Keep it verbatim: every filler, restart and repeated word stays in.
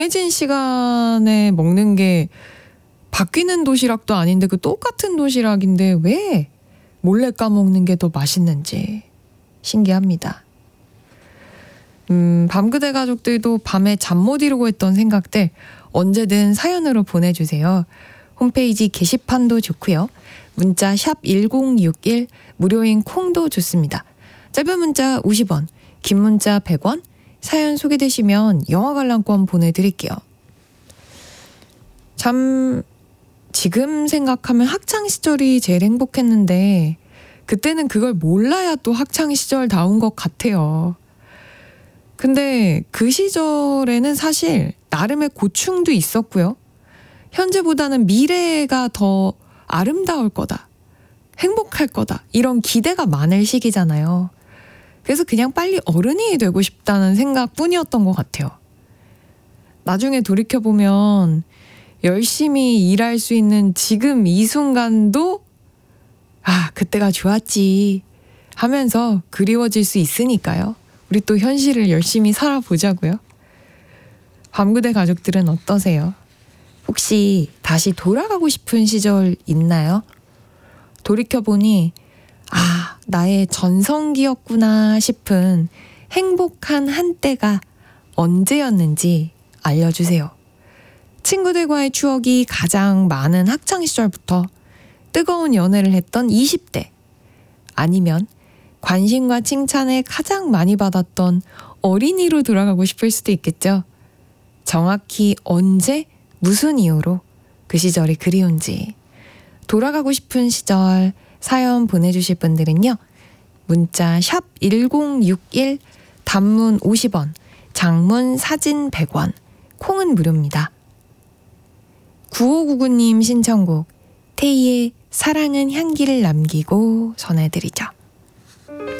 정해진 시간에 먹는 게 바뀌는 도시락도 아닌데 그 똑같은 도시락인데 왜 몰래 까먹는 게 더 맛있는지 신기합니다. 음, 밤그대 가족들도 밤에 잠 못 이루고 했던 생각들 언제든 사연으로 보내주세요. 홈페이지 게시판도 좋고요. 문자 샵 일공육일, 무료인 콩도 좋습니다. 짧은 문자 오십 원, 긴 문자 백 원, 사연 소개되시면 영화 관람권 보내드릴게요. 참 지금 생각하면 학창시절이 제일 행복했는데 그때는 그걸 몰라야 또 학창시절다운 것 같아요. 근데 그 시절에는 사실 나름의 고충도 있었고요. 현재보다는 미래가 더 아름다울 거다, 행복할 거다, 이런 기대가 많을 시기잖아요. 그래서 그냥 빨리 어른이 되고 싶다는 생각뿐이었던 것 같아요. 나중에 돌이켜보면 열심히 일할 수 있는 지금 이 순간도 아, 그때가 좋았지 하면서 그리워질 수 있으니까요. 우리 또 현실을 열심히 살아보자고요. 밤그대 가족들은 어떠세요? 혹시 다시 돌아가고 싶은 시절 있나요? 돌이켜보니 아, 나의 전성기였구나 싶은 행복한 한때가 언제였는지 알려주세요. 친구들과의 추억이 가장 많은 학창시절부터 뜨거운 연애를 했던 이십 대, 아니면 관심과 칭찬을 가장 많이 받았던 어린이로 돌아가고 싶을 수도 있겠죠. 정확히 언제, 무슨 이유로 그 시절이 그리운지 돌아가고 싶은 시절 사연 보내주실 분들은요. 문자 샵 일공육일, 단문 오십 원, 장문 사진 백 원, 콩은 무료입니다. 구오구구 님 신청곡 테이의 사랑은 향기를 남기고 전해드리죠.